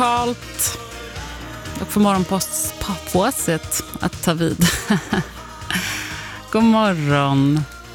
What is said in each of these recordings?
Halt och för morgonpåset att ta vid. God morgon.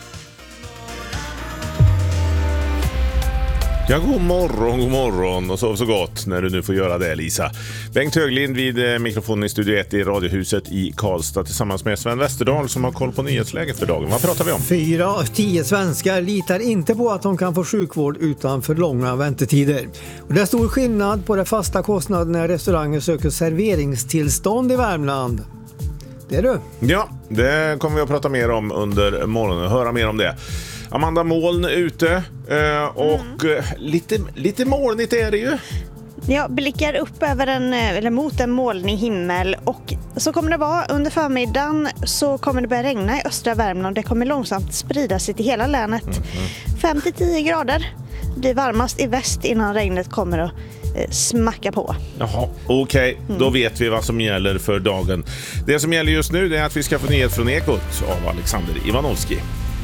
Ja, god morgon och sov så gott när du nu får göra det, Lisa. Bengt Höglind vid mikrofonen i Studio 1 i Radiohuset i Karlstad tillsammans med Sven Westerdahl som har koll på nyhetsläget för dagen. Vad pratar vi om? 4 av 10 svenskar litar inte på att de kan få sjukvård utan för långa väntetider. Och det är stor skillnad på de fasta kostnaderna när restauranger söker serveringstillstånd i Värmland. Det är du. Ja, det kommer vi att prata mer om under morgonen. Höra mer om det. Amanda, moln ute och lite molnigt är det ju. Ja, blickar upp över mot en molnig himmel och så kommer det vara under förmiddagen så kommer det börja regna i östra Värmland. Det kommer långsamt sprida sig till hela länet. 5-10 grader blir varmast i väst innan regnet kommer att smacka på. Jaha, okej. Då vet vi vad som gäller för dagen. Det som gäller just nu är att vi ska få nyhet från Ekot av Alexander Ivanovski.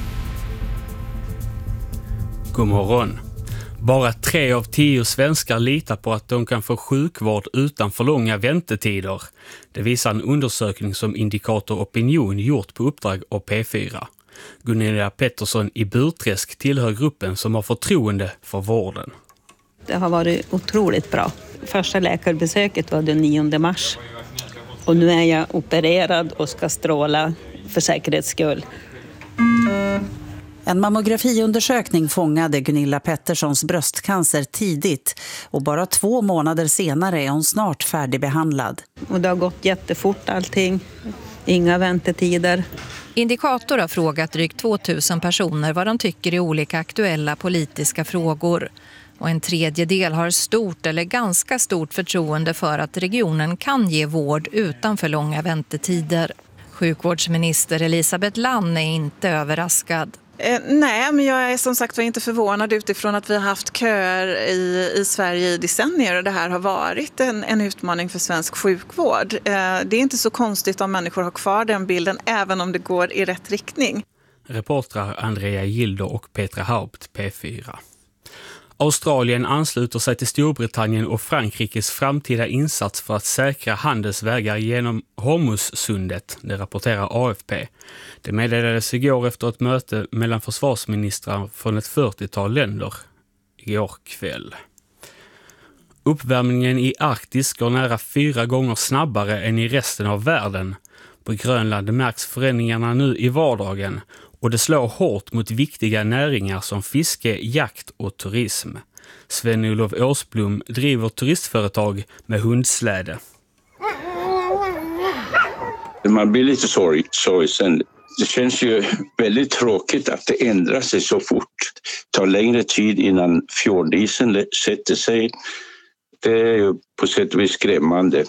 God morgon. Bara 3 av 10 svenskar litar på att de kan få sjukvård utan för långa väntetider. Det visar en undersökning som Indikator Opinion gjort på uppdrag av P4. Gunilla Pettersson i Burträsk tillhör gruppen som har förtroende för vården. Det har varit otroligt bra. Första läkarbesöket var den 9 mars. Och nu är jag opererad och ska stråla för säkerhets skull. En mammografiundersökning fångade Gunilla Petterssons bröstcancer tidigt och bara 2 månader senare är hon snart färdigbehandlad. Och det har gått jättefort allting. Inga väntetider. Indikator har frågat drygt 2000 personer vad de tycker i olika aktuella politiska frågor. Och en tredjedel har stort eller ganska stort förtroende för att regionen kan ge vård utan för långa väntetider. Sjukvårdsminister Elisabeth Lann är inte överraskad. Nej, men jag är som sagt inte förvånad utifrån att vi har haft köer i Sverige i decennier och det här har varit en utmaning för svensk sjukvård. Det är inte så konstigt om människor har kvar den bilden även om det går i rätt riktning. Reportrar Andrea Gildo och Petra Haupt, P4. Australien ansluter sig till Storbritannien och Frankrikes framtida insats för att säkra handelsvägar genom Hormuzsundet, det rapporterar AFP. Det meddelades igår efter ett möte mellan försvarsministrar från ett 40-tal länder igår kväll. Uppvärmningen i Arktis går nära 4 gånger snabbare än i resten av världen. På Grönland märks förändringarna nu i vardagen och det slår hårt mot viktiga näringar som fiske, jakt och turism. Sven-Olof Åsblom driver turistföretag med hundsläde. Man blir lite sorgsen. Det känns ju väldigt tråkigt att det ändrar sig så fort. Det tar längre tid innan fjordisen sätter sig. Det är ju på sätt och vis skrämmande.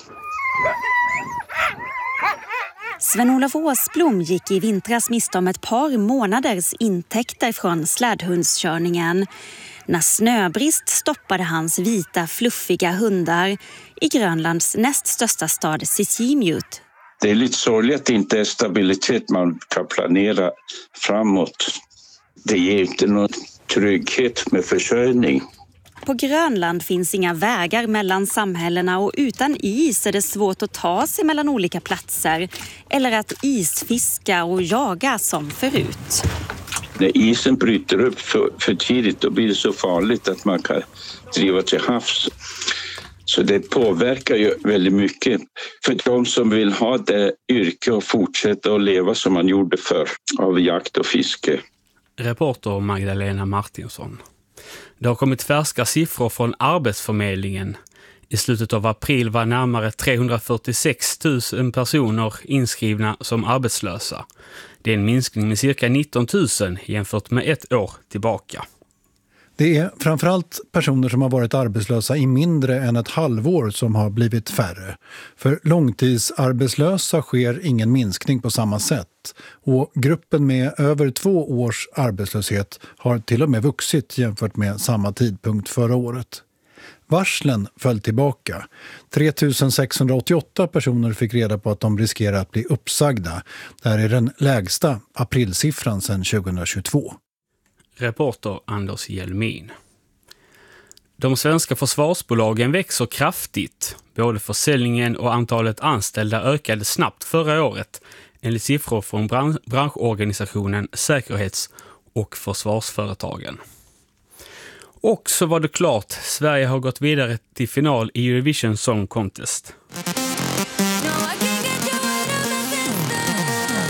Sven-Olof Åsblom gick i vintras miste om ett par månaders intäkter från slädhundskörningen. När snöbrist stoppade hans vita, fluffiga hundar i Grönlands näst största stad Sisimiut. Det är lite sorgligt att det inte är stabilitet man kan planera framåt. Det ger inte någon trygghet med försörjning. På Grönland finns inga vägar mellan samhällena och utan is är det svårt att ta sig mellan olika platser eller att isfiska och jaga som förut. När isen bryter upp för tidigt då blir det så farligt att man kan driva till havs. Så det påverkar ju väldigt mycket för de som vill ha det yrke och fortsätta att leva som man gjorde förr av jakt och fiske. Reporter Magdalena Martinsson. Det har kommit färska siffror från Arbetsförmedlingen. I slutet av april var närmare 346 000 personer inskrivna som arbetslösa. Det är en minskning med cirka 19 000 jämfört med ett år tillbaka. Det är framförallt personer som har varit arbetslösa i mindre än ett halvår som har blivit färre. För långtidsarbetslösa sker ingen minskning på samma sätt. Och gruppen med över 2 års arbetslöshet har till och med vuxit jämfört med samma tidpunkt förra året. Varslen föll tillbaka. 3 688 personer fick reda på att de riskerar att bli uppsagda. Det här är den lägsta aprilsiffran sedan 2022. Reporter Anders Hjelmin. De svenska försvarsbolagen växer kraftigt. Både försäljningen och antalet anställda ökade snabbt förra året, enligt siffror från branschorganisationen Säkerhets- och försvarsföretagen. Och så var det klart, Sverige har gått vidare till final i Eurovision Song Contest.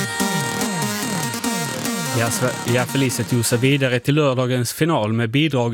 Ja, Felicia tog sig vidare till lördagens final med bidrag